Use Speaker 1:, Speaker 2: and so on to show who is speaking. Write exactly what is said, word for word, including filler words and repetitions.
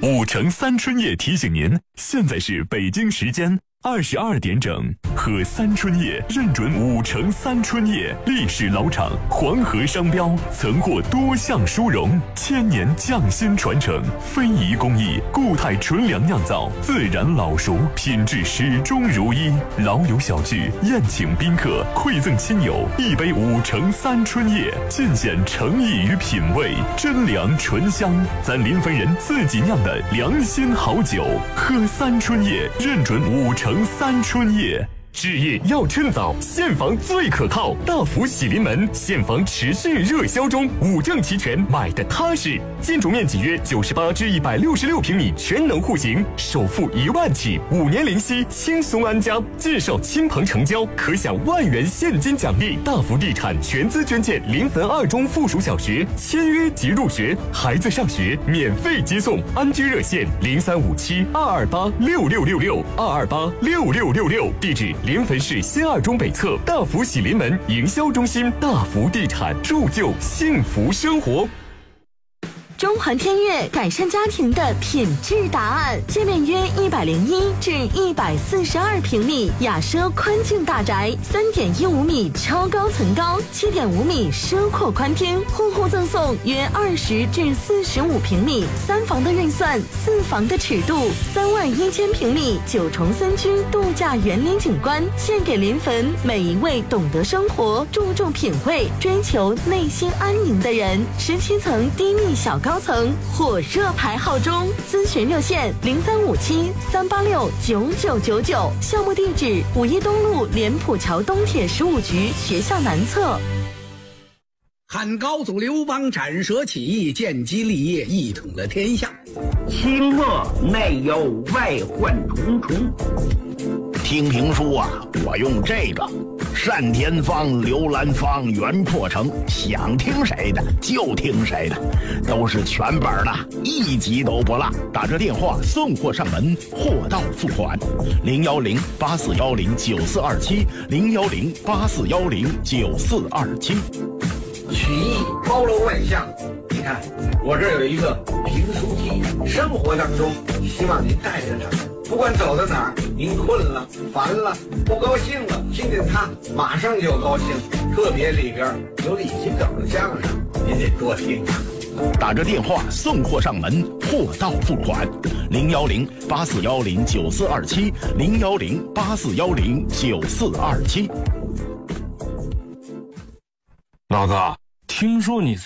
Speaker 1: 五城三春夜提醒您，现在是北京时间二十二点整，喝三春夜认准五城三春夜，历史老厂，黄河商标，曾获多项殊荣，千年匠心传承，非遗工艺，固态纯粮酿造，自然老熟，品质始终如一。老友小聚，宴请宾客，馈赠亲友，一杯五城三春夜，尽显诚意与品味，真粮醇香，咱临汾人自己酿的良心好酒，喝三春夜认准五城三春夜。置业要趁早，现房最可靠。大福喜临门，现房持续热销中，五证齐全，买的踏实。建筑面积约九十八至一百六十六平米，全能户型，首付一万起，五年零息，轻松安家。介绍亲朋成交，可享万元现金奖励。大福地产全资捐建临汾二中附属小学，签约即入学，孩子上学免费接送。安居热线零三五七二二八六六六六二二八六六六六，地址临汾市新二中北侧大福喜临门营销中心。大福地产，铸就幸福生活。
Speaker 2: 中环天悦改善家庭的品质答案，界面约一百零一至一百四十二平米，雅奢宽净大宅，三点一五米超高层高，七点五米奢阔宽厅，户户赠送约二十至四十五平米，三房的运算，四房的尺度，三万一千平米九重森区度假园林景观，献给临汾每一位懂得生活、注重品味、追求内心安宁的人。十七层低密小高。高层火热排号中，咨询热线零三五七三八六九九九九，项目地址五一东路莲浦桥东铁十五局学校南侧。
Speaker 3: 汉高祖刘邦斩蛇起义，建基立业，一统了天下。
Speaker 4: 清末内有外患重重。
Speaker 5: 听评书啊，我用这个单田芳、刘兰芳、袁破城，想听谁的就听谁的，都是全本的，一集都不落。打这电话送货上门，货到付款。零幺零八四幺零九四二七，零幺零八四幺零九四二七。
Speaker 6: 曲艺包罗万象，你看我这儿有一个评书机，生活当中希望您带着它。不管走到哪儿，您困了、烦了、不高兴了，听见它马上就高兴。特别里边有李金斗的相声，您得多听。
Speaker 5: 打着电话送货上门，货到付款。零幺零八四幺零九四二七，零幺零八四幺零九四二七。
Speaker 7: 老哥，听说你